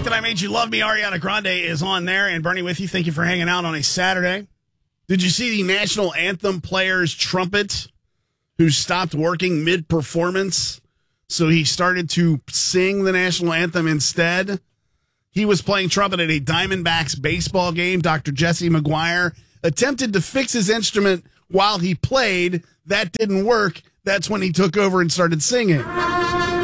Night That I Made You Love Me, Ariana Grande is on there. And Bernie with you. Thank you for hanging out on a Saturday. Did you see the national anthem player's trumpet who stopped working mid-performance? So he started to sing the national anthem instead. He was playing trumpet at a Diamondbacks baseball game. Dr. Jesse McGuire attempted to fix his instrument while he played. That didn't work. That's when he took over and started singing.